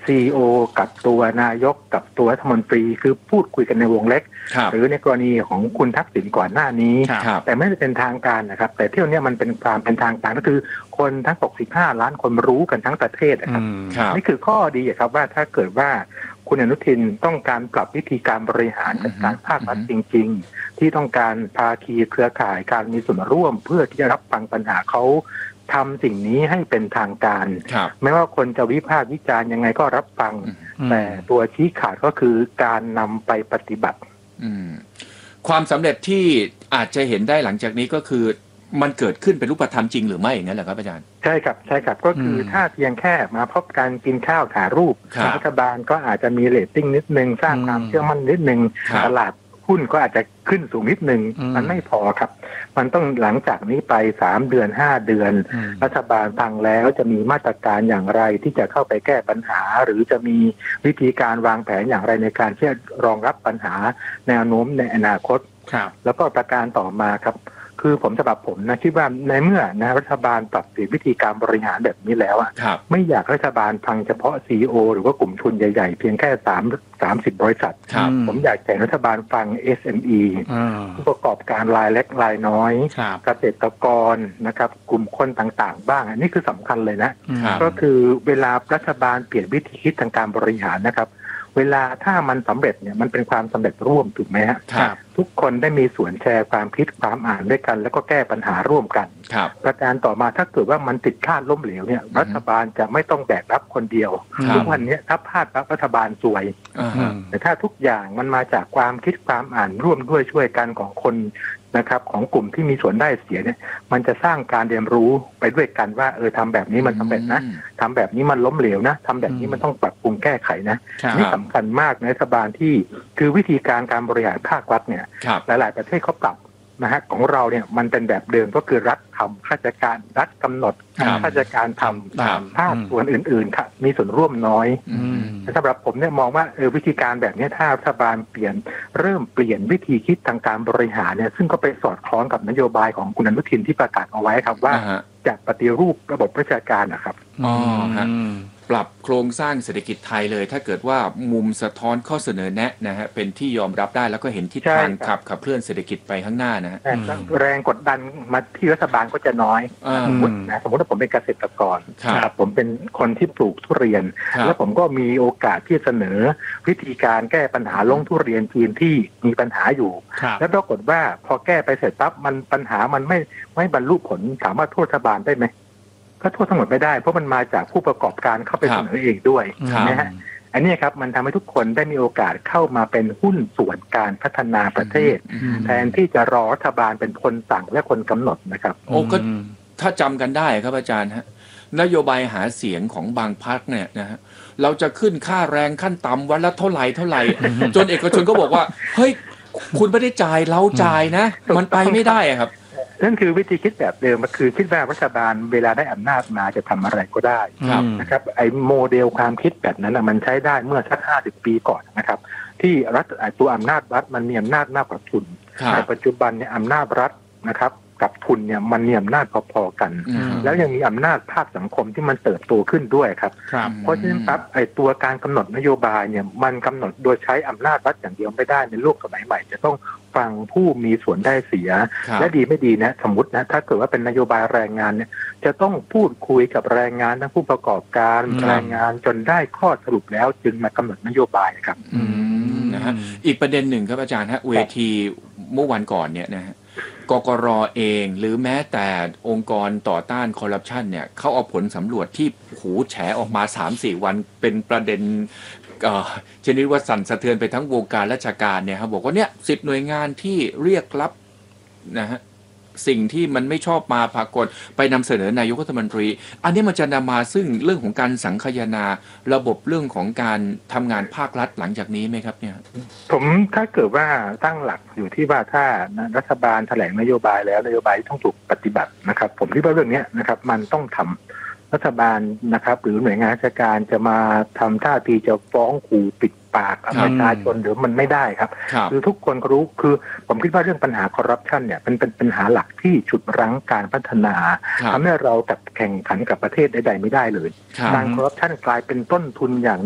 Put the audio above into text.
CEO กับตัวนายกกับตัวรัฐมนตรีคือพูดคุยกันในวงเล็กหรือในกรณีของคุณทักษิณก่อนหน้านี้แต่ไม่ได้เป็นทางการนะครับแต่เที่ยวนี้มันเป็นความเป็นทางการก็คือคนทั้ง65ล้านคนรู้กันทั้งประเทศนะครับนี่คือข้อดีครับว่าถ้าเกิดว่าคุณอนุทินต้องการปรับวิธีการบริหารจัดการภาครัฐจริงๆที่ต้องการภาคีเครือข่ายการมีส่วนร่วมเพื่อที่จะรับฟังปัญหาเขาทำสิ่งนี้ให้เป็นทางการไม่ว่าคนจะวิพากษ์วิจารณ์ยังไงก็รับฟังแต่ตัวชี้ขาดก็คือการนำไปปฏิบัติความสำเร็จที่อาจจะเห็นได้หลังจากนี้ก็คือมันเกิดขึ้นเป็นรูปธรรมจริงหรือไม่อย่างนั้นเหรอครับอาจารย์ใช่ครับก็คือถ้าเพียงแค่มาพบการกินข้าวถ่ายรูปรัฐบาลก็อาจจะมีเรตติ้งนิดนึงสร้างความเชื่อมั่นนิดนึงตลาดหุ้นก็อาจจะขึ้นสูงนิดนึงมันไม่พอครับมันต้องหลังจากนี้ไป3 เดือน5 เดือนรัฐบาลฟังแล้วจะมีมาตรการอย่างไรที่จะเข้าไปแก้ปัญหาหรือจะมีวิธีการวางแผนอย่างไรในการที่จะรองรับปัญหาแนวโน้มในอนาคตแล้วก็ประการต่อมาครับคือผมสำหรับผมนะคิดว่าในเมื่อนะรัฐบาลปรับเปลี่ยนวิธีการบริหารแบบนี้แล้วอ่ะไม่อยากรัฐบาลฟังเฉพาะ CEO หรือว่ากลุ่มทุนใหญ่ๆเพียงแค่30 บริษัทผมอยากให้รัฐบาลฟัง SME ผู้ประกอบการรายเล็กรายน้อยเกษตรกรนะครับกลุ่มคนต่างๆบ้างอันนี้คือสำคัญเลยนะก็คือเวลารัฐบาลเปลี่ยนวิธีคิดทางการบริหารนะครับเวลาถ้ามันสำเร็จเนี่ยมันเป็นความสำเร็จร่วมถูกไหมฮะทุกคนได้มีส่วนแชร์ความคิดความอ่านด้วยกันแล้วก็แก้ปัญหาร่วมกันประการต่อมาถ้าเกิดว่ามันติดคาดล้มเหลวเนี่ยรัฐบาลจะไม่ต้องแบกรับคนเดียวทุกวันนี้ถ้าพลาดปั๊บรัฐบาลซวยแต่ถ้าทุกอย่างมันมาจากความคิดความอ่านร่วมด้วยช่วยกันของคนนะครับของกลุ่มที่มีส่วนได้เสียเนี่ยมันจะสร้างการเรียนรู้ไปด้วยกันว่าทำแบบนี้มันสำเร็จนะทำแบบนี้มันล้มเหลวนะทำแบบนี้มันต้องปรับปรุงแก้ไขนะนี่สำคัญมากในรัฐบาลที่คือวิธีการบริหารภาครัฐเนี่ยหลายๆประเทศเขาปรับนะฮะของเราเนี่ยมันเป็นแบบเดิมก็คือรัฐทำข้าราชการรัฐกำหนดข้าราชการทำภาคส่วนอื่นๆค่ะมีส่วนร่วมน้อยสำหรับผมเนี่ยมองว่าวิธีการแบบนี้ถ้ารัฐบาลเริ่มเปลี่ยนวิธีคิดทางการบริหารเนี่ยซึ่งก็ไปสอดคล้องกับนโยบายของคุณอนุทินที่ประกาศเอาไว้ครับว่าจะปฏิรูประบบราชการนะครับปรับโครงสร้างเศรษฐกิจไทยเลยถ้าเกิดว่ามุมสะท้อนข้อเสนอแนะนะฮะเป็นที่ยอมรับได้แล้วก็เห็นทิศทางขับเคลื่อนเศรษฐกิจไปข้างหน้านะฮะแรงกดดันมาที่รัฐบาลก็จะน้อยสมมติว่าผมเป็นเกษตรกรครับผมเป็นคนที่ปลูกทุเรียนแล้วผมก็มีโอกาสที่เสนอวิธีการแก้ปัญหาลงทุเรียนจีนที่มีปัญหาอยู่แล้วปรากฏว่าพอแก้ไปเสร็จปั๊บมันปัญหามันไม่บรรลุผลสามารถโทษรัฐบาลได้ไหมก็โทษทั้งหมดไม่ได้เพราะมันมาจากผู้ประกอบการเข้าไปเสนอเองด้วยนะฮะอันนี้ครับมันทำให้ทุกคนได้มีโอกาสเข้ามาเป็นหุ้นส่วนการพัฒนาประเทศแทนที่จะรอรัฐบาลเป็นคนสั่งและคนกำหนดนะครับโอ้ก็ถ้าจำกันได้ครับอาจารย์ฮะนโยบายหาเสียงของบางพรรคเนี่ยนะฮะเราจะขึ้นค่าแรงขั้นต่ำวันละเท่าไหร่จนเอกชนก็บอกว่าเฮ้ยคุณไม่ได้จ่ายเราจ่ายนะมันไปไม่ได้ครับนั่นคือวิธีคิดแบบเดิมมันคือคิดว่ารัฐบาลเวลาได้อำนาจมาจะทำอะไรก็ได้นะครับไอ้โมเดลความคิดแบบนั้นมันใช้ได้เมื่อสัก50 ปีก่อนนะครับที่รัฐตัวอำนาจรัฐมันมีอำนาจมากกว่าทุนในปัจจุบันเนี่ยอำนาจรัฐนะครับกับทุนเนี่ยมันมีอำนาจพอๆกันแล้วยังมีอำนาจภาคสังคมที่มันเติบโตขึ้นด้วยครับเพราะฉะนั้นครับไอ้ตัวการกำหนดนโยบายเนี่ยมันกำหนดโดยใช้อำนาจรัฐอย่างเดียวไม่ได้ในโลกสมัยใหม่จะต้องฟังผู้มีส่วนได้เสียและดีไม่ดีนะสมมตินะถ้าเกิดว่าเป็นนโยบายแรงงานเนี่ยจะต้องพูดคุยกับแรงงานทั้งผู้ประกอบการแรงงานจนได้ข้อสรุปแล้วจึงมากำหนดนโยบายครับนะฮะอีกประเด็นหนึ่งครับอาจารย์ฮะเวทีเมื่อวันก่อนเนี่ยนะฮะกกร.เองหรือแม้แต่องค์กรต่อต้านคอร์รัปชันเนี่ยเขาเอาผลสำรวจที่หูแฉออกมา 3-4 วันเป็นประเด็นชนิดว่าสั่นสะเทือนไปทั้งวงการราชการเนี่ยครับบอกว่าเนี่ย10 หน่วยงานที่เรียกรับนะฮะสิ่งที่มันไม่ชอบมาพากลไปนำเสนอนายกรัฐมนตรีอันนี้มันจะนำมาซึ่งเรื่องของการสังคายนาระบบเรื่องของการทำงานภาครัฐหลังจากนี้ไหมครับเนี่ยผมถ้าเกิดว่าตั้งหลักอยู่ที่ว่าถ้ารัฐบาลแถลงนโยบายแล้วนโยบายต้องถูกปฏิบัตินะครับผมคิดว่าเรื่องนี้นะครับมันต้องทำรัฐบาลนะครับหรือหน่วยงานราชการจะมาทำท่าทีจะฟ้องขู่ปิดปากประชาชนหรือมันไม่ได้ครับคือทุกคนรู้คือผมคิดว่าเรื่องปัญหาคอร์รัปชันเนี่ยเป็นปัญหาหลักที่ฉุดรั้งการพัฒนาทำให้เราแข่งขันกับประเทศใดๆไม่ได้เลยการคอร์รัปชันกลายเป็นต้นทุนอย่าง